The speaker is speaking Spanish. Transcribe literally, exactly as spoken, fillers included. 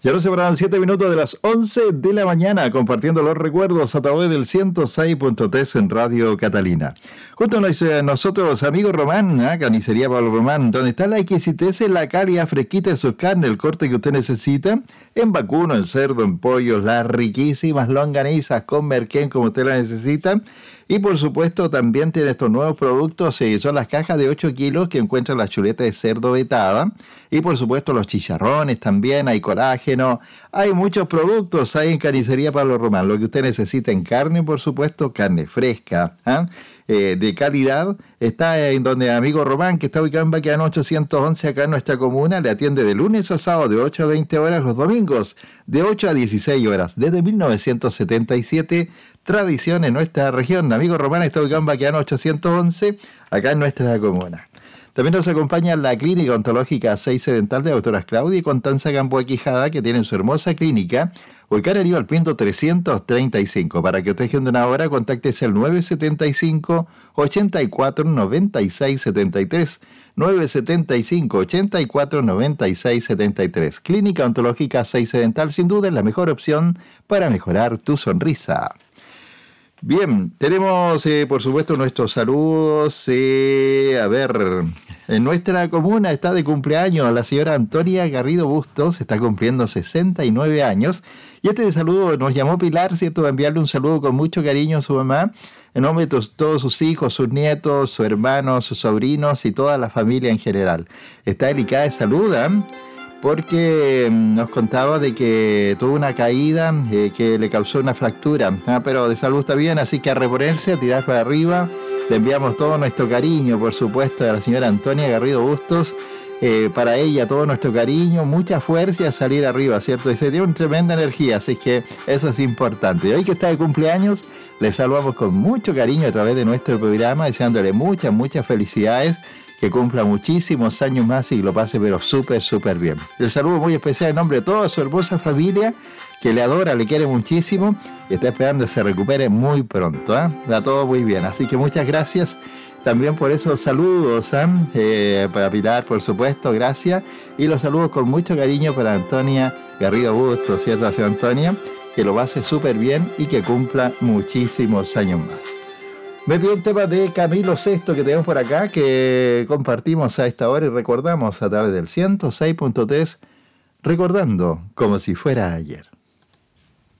Ya nos separaron siete minutos de las once de la mañana, compartiendo los recuerdos a través del ciento seis punto tres en Radio Catalina. Junto a nosotros, amigo Román, ¿eh? Carnicería Pablo Román, donde está la exquisitez, la calidad fresquita de sus carnes, el corte que usted necesita, en vacuno, en cerdo, en pollo, las riquísimas longanizas con merquén como usted la necesita. Y por supuesto también tiene estos nuevos productos, eh, son las cajas de ocho kilos que encuentran la chuleta de cerdo vetada. Y por supuesto los chicharrones también, hay colágeno, hay muchos productos, hay en Carnicería Pablo Román. Lo que usted necesita en carne, por supuesto, carne fresca, ¿eh? Eh, de calidad, está en donde amigo Román, que está ubicado en Baquedano ochocientos once acá en nuestra comuna, le atiende de lunes a sábado de ocho a veinte horas, los domingos de ocho a dieciséis horas, desde mil novecientos setenta y siete, tradición en nuestra región. Amigo Román está ubicado en Baquedano ochocientos once acá en nuestra comuna. También nos acompaña la Clínica Ontológica seis Dental de Doctoras Claudia y Constanza Gamboa Quijada, que tienen su hermosa clínica ubicada en Al Pinto trescientos treinta y cinco. Para que usted agende una hora, contáctese al nueve siete cinco, ocho cuatro, nueve seis siete tres, nueve siete cinco, ocho cuatro, nueve seis siete tres. Clínica Ontológica seis Dental, sin duda es la mejor opción para mejorar tu sonrisa. Bien, tenemos eh, por supuesto nuestros saludos. Eh, a ver, en nuestra comuna está de cumpleaños la señora Antonia Garrido Bustos, está cumpliendo sesenta y nueve años. Y este saludo nos llamó Pilar, ¿cierto? Va a enviarle un saludo con mucho cariño a su mamá, en nombre de tos, todos sus hijos, sus nietos, sus hermanos, sus sobrinos y toda la familia en general. Está delicada de salud, ¿eh? Porque nos contaba de que tuvo una caída eh, que le causó una fractura, ah, pero de salud está bien, así que a reponerse, a tirar para arriba. Le enviamos todo nuestro cariño, por supuesto, a la señora Antonia Garrido Bustos, eh, para ella todo nuestro cariño, mucha fuerza y a salir arriba, ¿cierto? Y se tiene una tremenda energía, así que eso es importante. Y hoy que está de cumpleaños, le saludamos con mucho cariño a través de nuestro programa, deseándole muchas, muchas felicidades, que cumpla muchísimos años más y lo pase pero súper, súper bien. El saludo muy especial en nombre de toda su hermosa familia, que le adora, le quiere muchísimo y está esperando que se recupere muy pronto, ¿eh? Va todo muy bien, así que muchas gracias también por esos saludos, ¿eh? Eh, para Pilar, por supuesto, gracias. Y los saludos con mucho cariño para Antonia Garrido Bustos, ¿cierto, señora Antonia? Que lo pase súper bien y que cumpla muchísimos años más. Me pidió un tema de Camilo Sesto que tenemos por acá, que compartimos a esta hora y recordamos a través del ciento seis punto tres, recordando como si fuera ayer.